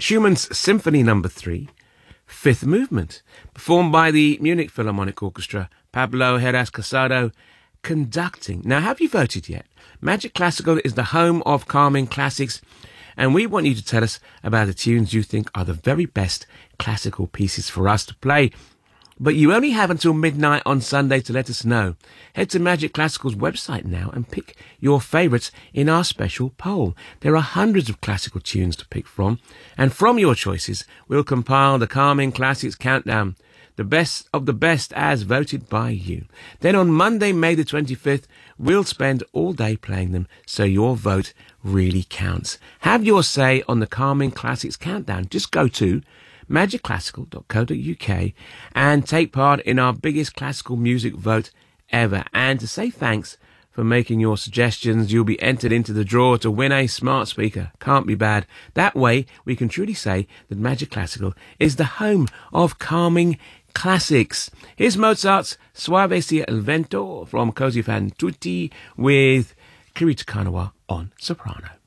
Schumann's Symphony No. 3, Fifth Movement, performed by the Munich Philharmonic Orchestra, Pablo Heras Casado conducting. Now, have you voted yet? Magic Classical is the home of calming classics, and we want you to tell us about the tunes you think are the very best classical pieces for us to play. But you only have until midnight on Sunday to let us know. Head to Magic Classical's website now and pick your favourites in our special poll. There are hundreds of classical tunes to pick from, and from your choices, we'll compile the Calming Classics Countdown, the best of the best as voted by you. Then on Monday, May the 25th, we'll spend all day playing them, so your vote really counts. Have your say on the Calming Classics Countdown. Just go to magicclassical.co.uk and take part in our biggest classical music vote ever. And to say thanks for making your suggestions, you'll be entered into the draw to win a smart speaker. Can't be bad. That way, we can truly say that Magic Classical is the home of calming classics. Here's Mozart's Suave sia il vento from Così fan tutti with Kirito Kanawa on soprano.